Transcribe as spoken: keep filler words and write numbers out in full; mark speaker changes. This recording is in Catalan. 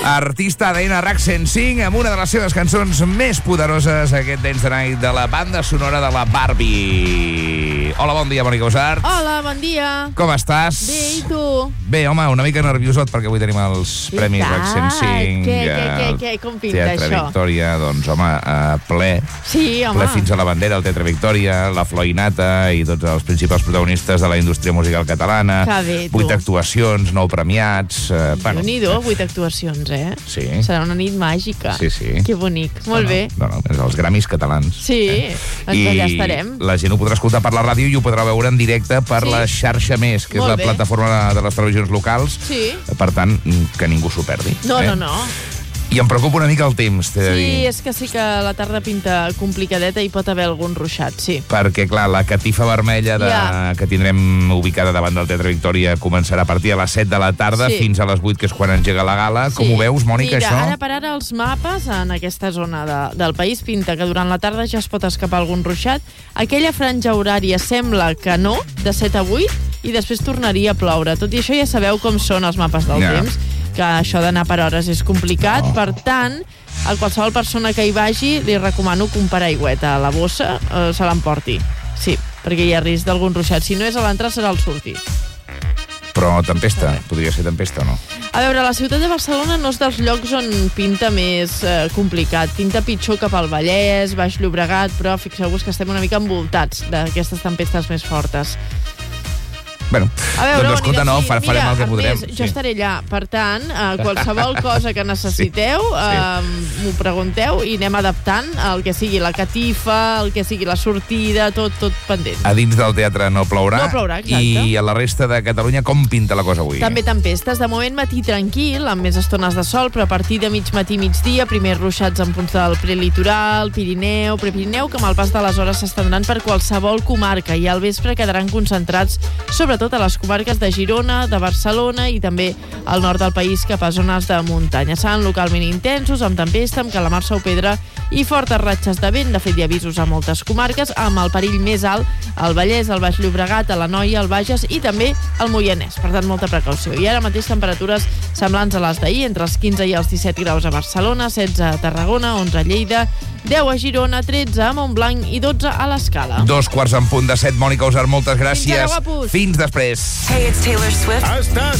Speaker 1: Artista d'A N R A C cent cinc amb una de les seves cançons més poderoses, aquest Dance the Night de la banda sonora de la Barbie. Hola, bon dia, Mònica Usart.
Speaker 2: Hola, bon dia.
Speaker 1: Com estàs?
Speaker 2: Bé, i tu?
Speaker 1: Bé, home, una mica nerviosot perquè avui tenim els Premis R A C cent cinc.
Speaker 2: Què, què, què, què, com pinta
Speaker 1: Teatre
Speaker 2: això?
Speaker 1: Victòria, doncs, home, uh, ple.
Speaker 2: Sí, home.
Speaker 1: Ple fins a la bandera, el Teatre Victòria, la Flor i Nata i tots els principals protagonistes de la indústria musical catalana.
Speaker 2: Que bé, tu.
Speaker 1: Vuit actuacions, nou premiats. Uh, bueno,
Speaker 2: Déu-n'hi-do, vuit actuacions, eh?
Speaker 1: Sí.
Speaker 2: Serà una nit màgica.
Speaker 1: Sí, sí.
Speaker 2: Que bonic, molt
Speaker 1: no,
Speaker 2: bé.
Speaker 1: No, no, no, els Grammys catalans.
Speaker 2: Sí,
Speaker 1: eh?
Speaker 2: doncs allà estarem.
Speaker 1: I la gent ho podrà escoltar per la ràdio i ho podrà veure en directe per
Speaker 2: Sí.
Speaker 1: la xarxa Més, que
Speaker 2: Molt
Speaker 1: és la
Speaker 2: bé.
Speaker 1: plataforma de les televisions locals.
Speaker 2: Sí.
Speaker 1: Per tant, que ningú s'ho perdi.
Speaker 2: No,
Speaker 1: eh?
Speaker 2: no, no.
Speaker 1: I em preocupa una mica el temps, t'he de
Speaker 2: Sí,
Speaker 1: dir.
Speaker 2: és que sí que la tarda pinta complicadeta i pot haver algun ruixat, sí.
Speaker 1: Perquè, clar, la catifa vermella de,
Speaker 2: Ja.
Speaker 1: que tindrem ubicada davant del Teatre Victòria començarà a partir de les set de la tarda
Speaker 2: Sí.
Speaker 1: fins a les vuit, que és quan engega la gala. Com
Speaker 2: Sí.
Speaker 1: ho veus, Mònica,
Speaker 2: Mira,
Speaker 1: això?
Speaker 2: ara per ara els mapes en aquesta zona de, del país pinta que durant la tarda ja es pot escapar algun ruixat. Aquella franja horària sembla que no, de set a vuit, i després tornaria a ploure. Tot i això ja sabeu com són els mapes del
Speaker 1: Ja.
Speaker 2: temps, que això d'anar per hores és complicat.
Speaker 1: Oh.
Speaker 2: Per tant, a qualsevol persona que hi vagi li recomano que un paraigüeta a la bossa eh, se l'emporti. Sí, perquè hi ha risc d'algun ruixat. Si no és a l'entrar, serà al sortir.
Speaker 1: Però tempesta, podria ser tempesta o no?
Speaker 2: A veure, la ciutat de Barcelona no és dels llocs on pinta més eh, complicat. Pinta pitjor cap al Vallès, Baix Llobregat, però fixeu-vos que estem una mica envoltats d'aquestes tempestes més fortes.
Speaker 1: Bueno,
Speaker 2: A veure,
Speaker 1: doncs escolta,
Speaker 2: anirà
Speaker 1: no,
Speaker 2: així.
Speaker 1: fa- farem
Speaker 2: Mira,
Speaker 1: el que podrem.
Speaker 2: Ernest, jo estaré allà. Per tant, eh, qualsevol cosa que necessiteu,
Speaker 1: Sí.
Speaker 2: eh, m'ho pregunteu i anem adaptant el que sigui la catifa, el que sigui la sortida, tot, tot pendent.
Speaker 1: A dins del teatre no plourà.
Speaker 2: No plourà, exacte.
Speaker 1: I a la resta de Catalunya com pinta la cosa avui?
Speaker 2: També tempestes. De moment matí tranquil, amb més estones de sol, però a partir de mig matí, migdia, primers ruixats en punts del prelitoral, Pirineu, Prepirineu, que amb el pas de les hores s'estendran per qualsevol comarca i al vespre quedaran concentrats sobretot a les comarques de Girona, de Barcelona i també al nord del país cap a zones de muntanya. Seran localment intensos, amb tempesta, amb calamarsa o pedra i fortes ratxes de vent. De fet, hi ha avisos a moltes comarques, amb el perill més alt al Vallès, al Baix Llobregat, a l'Anoia, al Bages i també al Moianès. Per tant, molta precaució. I ara mateix temperatures semblants a les d'ahir, entre els quinze i els disset graus a Barcelona, setze a Tarragona, onze a Lleida, deu a Girona, tretze a Montblanc i dotze a l'Escala.
Speaker 1: Dos quarts en punt de set, Mònica Usart, moltes gràcies.
Speaker 2: Fins ara, guapos.
Speaker 1: Fins després.
Speaker 3: Hey, it's Taylor Swift.
Speaker 4: Estàs